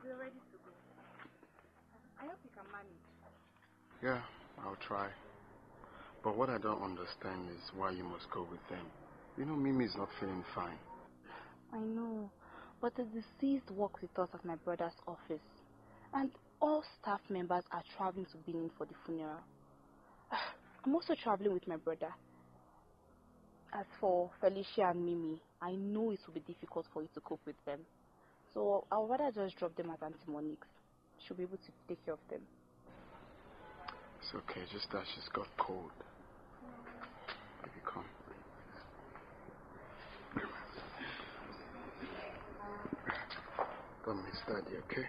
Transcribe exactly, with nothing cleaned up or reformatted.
we're ready to go. I hope you can manage. Yeah, I'll try. But what I don't understand is why you must go with them. You know, Mimi is not feeling fine. I know, but the deceased works with us at my brother's office. And all staff members are traveling to Benin for the funeral. I'm also traveling with my brother. As for Felicia and Mimi, I know it will be difficult for you to cope with them. So I'll rather just drop them at Auntie Monique's. She'll be able to take care of them. It's okay, just that she's got cold. Baby, come. Don't miss Daddy, okay?